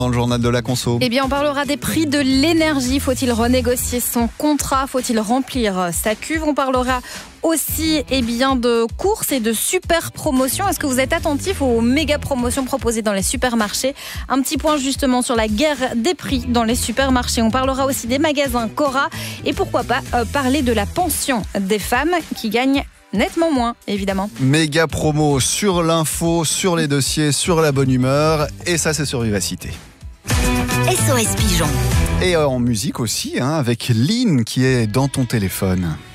Dans le journal de la conso. Eh bien, on parlera des prix de l'énergie. Faut-il renégocier son contrat? Faut-il remplir sa cuve? On parlera aussi de courses et de super promotions. Est-ce que vous êtes attentif aux méga promotions proposées dans les supermarchés? Un petit point justement sur la guerre des prix dans les supermarchés. On parlera aussi des magasins Cora et pourquoi pas parler de la pension des femmes qui gagnent nettement moins, évidemment. Méga promo sur l'info, sur les dossiers, sur la bonne humeur. Et ça, c'est sur Vivacité. SOS Pigeon. Et en musique aussi, avec Lynn qui est dans ton téléphone.